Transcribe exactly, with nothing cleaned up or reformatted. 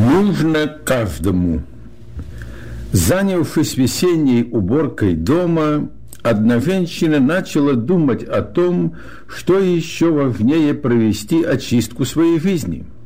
нужно каждому. Занявшись весенней уборкой дома, одна женщина начала думать о том, что еще важнее провести очистку своей жизни.